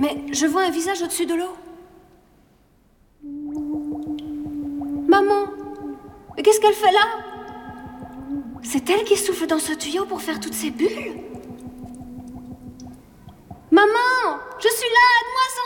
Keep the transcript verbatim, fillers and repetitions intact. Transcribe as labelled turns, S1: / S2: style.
S1: Mais je vois un visage au-dessus de l'eau. Maman, qu'est-ce qu'elle fait là? C'est elle qui souffle dans ce tuyau pour faire toutes ces bulles? Maman, je suis là, aide-moi,